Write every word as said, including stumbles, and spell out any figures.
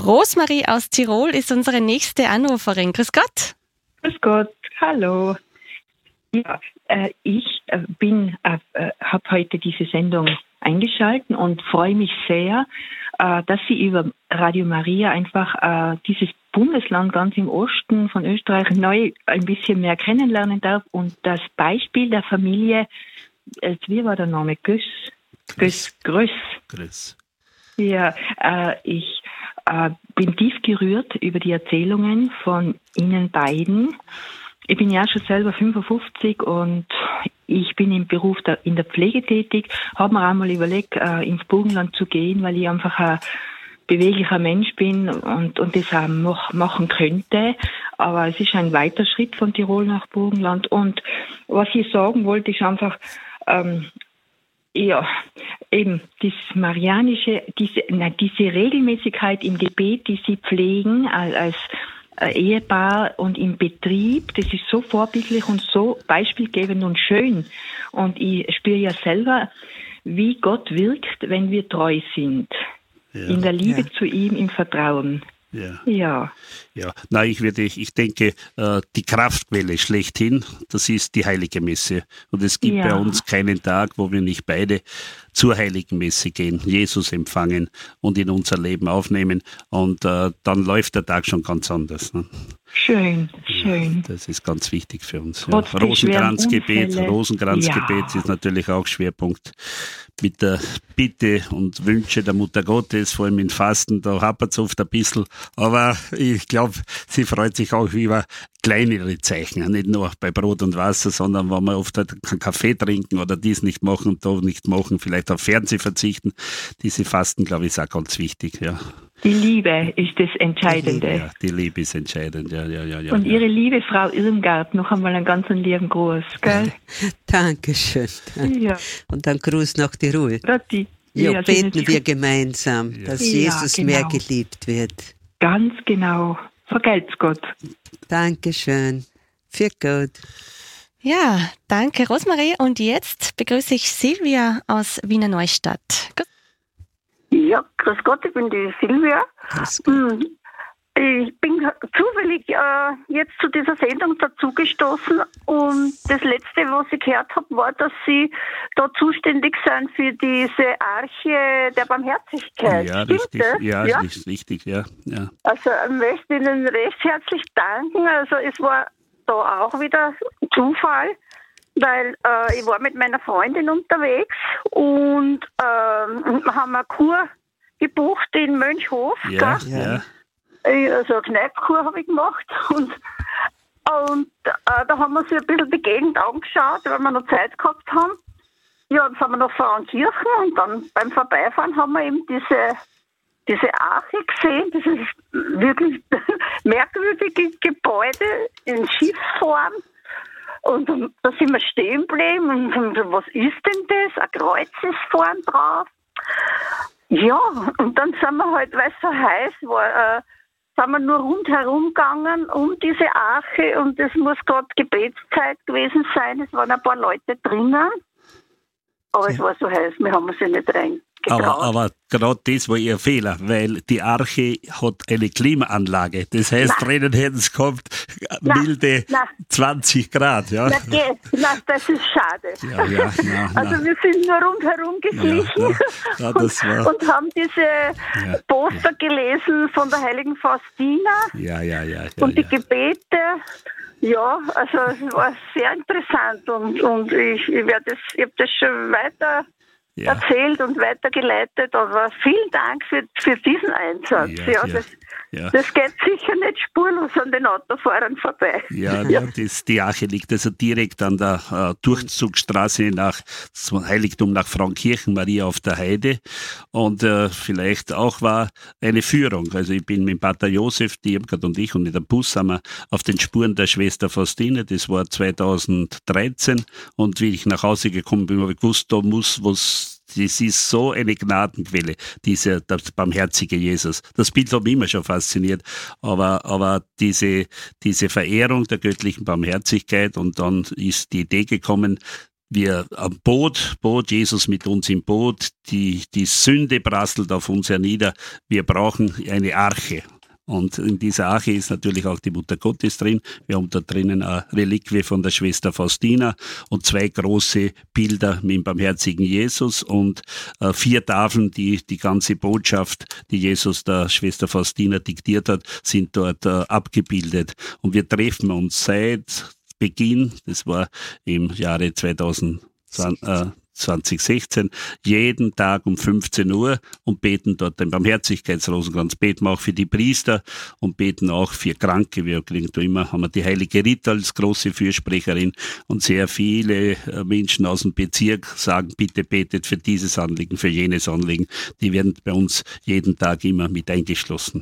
Rosmarie aus Tirol ist unsere nächste Anruferin. Grüß Gott. Grüß Gott, hallo. Ja, äh, ich äh, bin, äh, äh, habe heute diese Sendung eingeschaltet und freue mich sehr, äh, dass Sie über Radio Maria einfach äh, dieses Bundesland ganz im Osten von Österreich neu ein bisschen mehr kennenlernen darf und das Beispiel der Familie, äh, wie war der Name? Göss? Göss. Gröss. Gröss. Ja, äh, ich äh, bin tief gerührt über die Erzählungen von Ihnen beiden. Ich bin ja schon selber fünfundfünfzig und ich bin im Beruf der, in der Pflege tätig, habe mir einmal überlegt, äh, ins Burgenland zu gehen, weil ich einfach ein beweglicher Mensch bin und, und das auch noch machen könnte. Aber es ist ein weiter Schritt von Tirol nach Burgenland. Und was ich sagen wollte, ist einfach, ähm, ja, eben das Marianische, diese, na, diese Regelmäßigkeit im Gebet, die Sie pflegen als, als Ehepaar und im Betrieb, das ist so vorbildlich und so beispielgebend und schön. Und ich spüre ja selber, wie Gott wirkt, wenn wir treu sind. Ja. In der Liebe ja. zu ihm, im Vertrauen. Ja. Ja. Ja, na, ich würde, ich denke, die Kraftquelle schlechthin, das ist die Heilige Messe. Und es gibt ja. bei uns keinen Tag, wo wir nicht beide zur Heiligen Messe gehen, Jesus empfangen und in unser Leben aufnehmen. Und äh, dann läuft der Tag schon ganz anders. Ne? Schön, schön. Ja, das ist ganz wichtig für uns. Ja. Rosenkranzgebet, Rosenkranzgebet ja. ist natürlich auch Schwerpunkt mit der Bitte und Wünsche der Mutter Gottes, vor allem in Fasten, da hapert es oft ein bisschen. Aber ich glaube, sie freut sich auch über kleinere Zeichen, nicht nur bei Brot und Wasser, sondern wenn wir oft halt keinen Kaffee trinken oder dies nicht machen und da nicht machen, vielleicht auf Fernsehen verzichten. Diese Fasten, glaube ich, ist auch ganz wichtig, ja. Die Liebe ist das Entscheidende. Ja, die Liebe ist entscheidend, ja, ja, ja. ja und ja. Ihre liebe Frau Irmgard, noch einmal einen ganz lieben Gruß, gell? Dankeschön. Ja. Und dann Gruß nach Tirol. Die, ja, ja, beten wir gemeinsam, ja. dass ja, Jesus genau. mehr geliebt wird. Ganz genau. Vergelt's Gott. Dankeschön. Für Gott. Ja, danke Rosmarie. Und jetzt begrüße ich Silvia aus Wiener Neustadt. Gut. Ja, grüß Gott, ich bin die Silvia. Hm, ich bin zufällig äh, jetzt zu dieser Sendung dazugestoßen und das Letzte, was ich gehört habe, war, dass Sie da zuständig sind für diese Arche der Barmherzigkeit. Ja, Stimmt richtig. das? Ja, ja, ist richtig, ja. ja. Also ich möchte Ihnen recht herzlich danken. Also es war da auch wieder Zufall, weil äh, ich war mit meiner Freundin unterwegs und äh, haben eine Kur gebucht in Mönchhof. Ja, gell? ja. Also eine Kneippkur habe ich gemacht und, und äh, da haben wir sich ein bisschen die Gegend angeschaut, weil wir noch Zeit gehabt haben. Ja, dann sind wir nach Frauenkirchen und dann beim Vorbeifahren haben wir eben diese, diese Arche gesehen, dieses wirklich merkwürdige Gebäude in Schiffsform. Und da sind wir stehen geblieben und haben gesagt, was ist denn das? Ein Kreuz ist vorn drauf. Ja, und dann sind wir halt, weil es so heiß war, äh, sind wir nur rundherum gegangen um diese Arche und es muss gerade Gebetszeit gewesen sein. Es waren ein paar Leute drinnen, aber ja. es war so heiß, wir haben uns ja nicht reingetraut. Aber, aber gerade das war ihr Fehler, weil die Arche hat eine Klimaanlage. Das heißt, Nein. drinnen hätten es gehabt milde Nein. zwanzig Grad. Ja. Na, geht. Na, das ist schade. Ja, ja, na, na. Also wir sind nur rundherum geschlichen Ja, ja. Ja, das war- und, und haben diese Poster gelesen von der heiligen Faustina Ja, ja, ja. ja, und die ja. Gebete. Ja, also es war sehr interessant und, und ich, ich werde das, ich habe das schon weiter Ja. erzählt und weitergeleitet, aber vielen Dank für, für diesen Einsatz. Ja, Ja, ja, das, ja. das geht sicher nicht spurlos an den Autofahrern vorbei. Ja, ja. Das, die Arche liegt also direkt an der äh, Durchzugsstraße nach zum Heiligtum nach Frauenkirchen, Maria auf der Heide. Und äh, vielleicht auch war eine Führung. Also ich bin mit Pater Josef, die Irmgard und ich und mit dem Bus sind wir auf den Spuren der Schwester Faustine. Das war zweitausenddreizehn. Und wie ich nach Hause gekommen bin, habe ich gewusst, da muss was. Das ist so eine Gnadenquelle, dieser der barmherzige Jesus. Das Bild hat mich immer schon fasziniert, aber, aber diese, diese Verehrung der göttlichen Barmherzigkeit und dann ist die Idee gekommen, wir am Boot, Boot, Jesus mit uns im Boot, die, die Sünde prasselt auf uns hernieder. Wir brauchen eine Arche. Und in dieser Arche ist natürlich auch die Mutter Gottes drin. Wir haben da drinnen eine Reliquie von der Schwester Faustina und zwei große Bilder mit dem barmherzigen Jesus und äh, vier Tafeln, die die ganze Botschaft, die Jesus der Schwester Faustina diktiert hat, sind dort äh, abgebildet. Und wir treffen uns seit Beginn, das war im Jahre zwanzig sechzehn, jeden Tag um fünfzehn Uhr und beten dort den Barmherzigkeitsrosenkranz. Beten wir auch für die Priester und beten auch für Kranke. Wir kriegen da immer, haben wir die heilige Rita als große Fürsprecherin und sehr viele Menschen aus dem Bezirk sagen, bitte betet für dieses Anliegen, für jenes Anliegen. Die werden bei uns jeden Tag immer mit eingeschlossen.